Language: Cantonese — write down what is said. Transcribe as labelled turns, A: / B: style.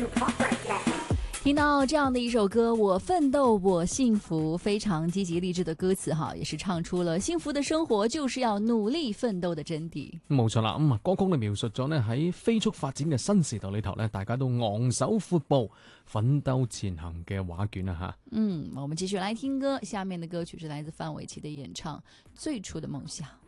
A: 听到这樣的一首歌，我奮鬥我幸福，非常積極勵志的歌詞哈，也是唱出了幸福的生活就是要努力奮鬥的真諦。
B: 冇錯啦，歌曲你描述咗呢喺飛速發展嘅新時代裏頭呢，大家都昂首闊步奮鬥前行嘅畫卷啦吓。
A: 我們繼續來聽歌，下面的歌曲是來自范瑋琪的演唱《最初的夢想》。